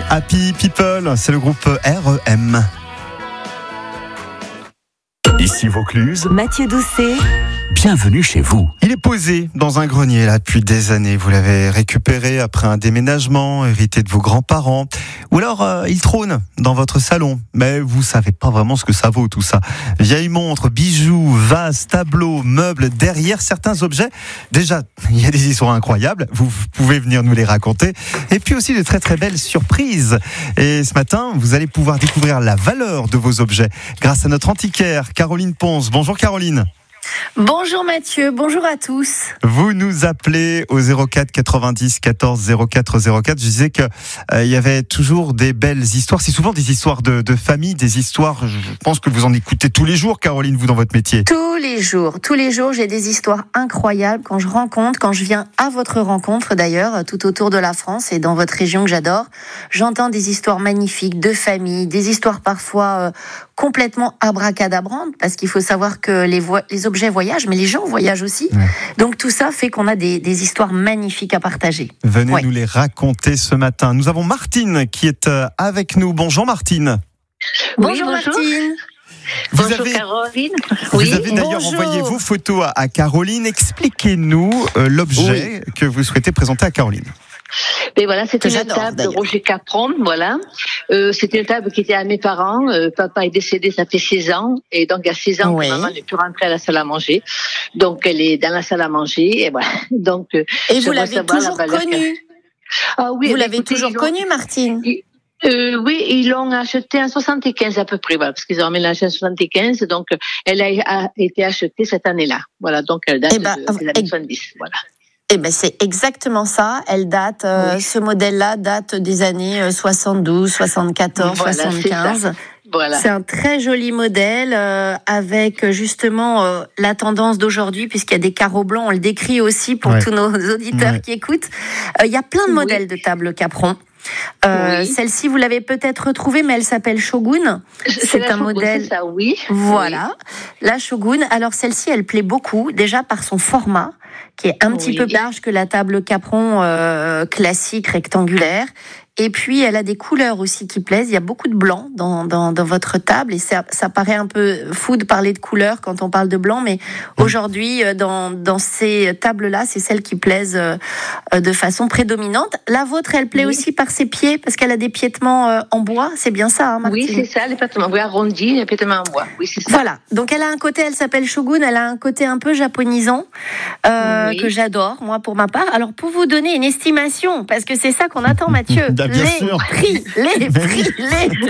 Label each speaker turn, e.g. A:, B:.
A: Happy People, c'est le groupe REM.
B: Ici Vaucluse,
C: Mathieu Doucet.
B: bienvenue chez vous.
A: Il est posé dans un grenier là depuis des années. Vous l'avez récupéré après un déménagement, hérité de vos grands-parents. Ou alors il trône dans votre salon. Mais vous savez pas vraiment ce que ça vaut tout ça. Vieilles montres, bijoux, vases, tableaux, meubles. Derrière certains objets, déjà il y a des histoires incroyables. Vous pouvez venir nous les raconter. Et puis aussi de très très belles surprises. Et ce matin, vous allez pouvoir découvrir la valeur de vos objets grâce à notre antiquaire Caroline Ponce. Bonjour Caroline.
D: Bonjour Mathieu, bonjour à tous.
A: Vous nous appelez au 04 90 14 04 04. Je disais que il y avait toujours des belles histoires. C'est souvent des histoires de famille, des histoires. Je pense que vous en écoutez tous les jours, Caroline, vous dans votre métier.
D: Tous les jours, j'ai des histoires incroyables quand je viens à votre rencontre d'ailleurs, tout autour de la France et dans votre région que j'adore. J'entends des histoires magnifiques de famille, des histoires parfois complètement abracadabrantes, parce qu'il faut savoir que les objets voyagent, mais les gens voyagent aussi. Ouais. Donc tout ça fait qu'on a des histoires magnifiques à partager.
A: Venez nous les raconter ce matin. Nous avons Martine qui est avec nous. Bonjour Martine.
D: Bonjour Martine.
E: Bonjour Caroline.
A: Vous avez d'ailleurs envoyé vos photos à Caroline. Expliquez-nous l'objet que vous souhaitez présenter à Caroline.
E: Mais voilà, c'était une table de Roger Capron, voilà. C'était une table qui était à mes parents. Papa est décédé, ça fait 16 ans. Et donc, il y a 6 ans que maman n'est plus rentrée à la salle à manger. Donc, elle est dans la salle à manger. Et voilà. Donc,
D: et vous l'avez toujours connue?
E: Ah oui.
D: Vous l'avez toujours connue, Martine?
E: Oui, ils l'ont acheté en 75 à peu près, voilà, parce qu'ils ont ménagé en 75. Donc, elle a été achetée cette année-là. Voilà. Donc, elle date des années 70. Voilà.
D: Eh ben c'est exactement ça. Elle date, ce modèle-là date des années 72, 74, voilà, 75.
E: Voilà.
D: C'est un très joli modèle avec justement la tendance d'aujourd'hui, puisqu'il y a des carreaux blancs. On le décrit aussi pour tous nos auditeurs qui écoutent. Il y a plein de modèles de tables Capron. Celle-ci, vous l'avez peut-être retrouvée, mais elle s'appelle Shogun.
E: C'est un modèle. C'est ça, oui.
D: Voilà, la Shogun. Alors celle-ci, elle plaît beaucoup, déjà par son format, qui est un petit peu plus large que la table Capron classique rectangulaire. Et puis, elle a des couleurs aussi qui plaisent. Il y a beaucoup de blanc dans votre table. Et ça paraît un peu fou de parler de couleurs quand on parle de blanc. Mais aujourd'hui, dans ces tables-là, c'est celles qui plaisent de façon prédominante. La vôtre, elle plaît aussi par ses pieds, parce qu'elle a des piétements en bois. C'est bien ça, hein, Martine?
E: Oui, c'est ça, les piétements arrondis, les piétements en bois. Oui, c'est ça.
D: Voilà. Donc, elle a un côté, elle s'appelle Shogun. Elle a un côté un peu japonisant que j'adore, moi, pour ma part. Alors, pour vous donner une estimation, parce que c'est ça qu'on attend, Mathieu.
A: Bien sûr.
D: Les prix.